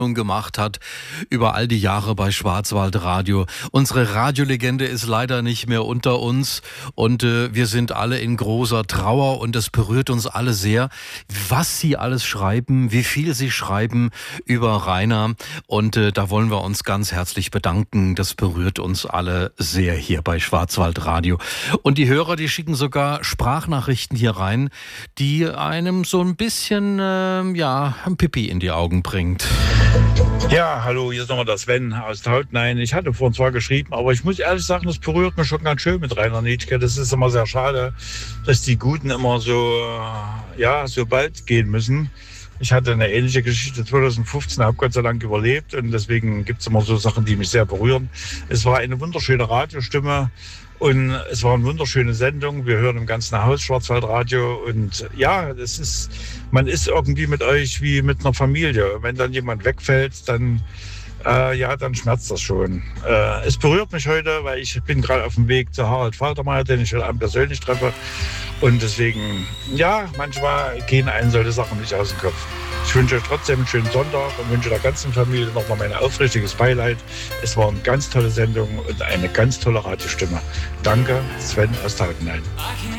gemacht hat über all die Jahre bei Schwarzwaldradio. Unsere Radiolegende ist leider nicht mehr unter uns und wir sind alle in großer Trauer und es berührt uns alle sehr, was Sie alles schreiben, wie viel Sie schreiben über Rainer und da wollen wir uns ganz herzlich bedanken. Das berührt uns alle sehr hier bei Schwarzwaldradio. Und die Hörer, die schicken sogar Sprachnachrichten hier rein, die einem so ein bisschen, ein Pipi in die Augen bringt. Ja, hallo, hier ist nochmal der Sven aus Tautenhain. Ich hatte vorhin zwar geschrieben, aber ich muss ehrlich sagen, das berührt mich schon ganz schön mit Rainer Nitschke. Das ist immer sehr schade, dass die Guten immer so bald gehen müssen. Ich hatte eine ähnliche Geschichte 2015, habe Gott sei Dank überlebt und deswegen gibt es immer so Sachen, die mich sehr berühren. Es war eine wunderschöne Radiostimme und es war eine wunderschöne Sendung. Wir hören im ganzen Haus Schwarzwaldradio und ja, man ist irgendwie mit euch wie mit einer Familie. Wenn dann jemand wegfällt, dann schmerzt das schon. Es berührt mich heute, weil ich bin gerade auf dem Weg zu Harald Faltermeier, den ich heute Abend persönlich treffe. Und deswegen, manchmal gehen einem solche Sachen nicht aus dem Kopf. Ich wünsche euch trotzdem einen schönen Sonntag und wünsche der ganzen Familie nochmal mein aufrichtiges Beileid. Es war eine ganz tolle Sendung und eine ganz tolle Radiostimme. Danke, Sven aus Tautenhain.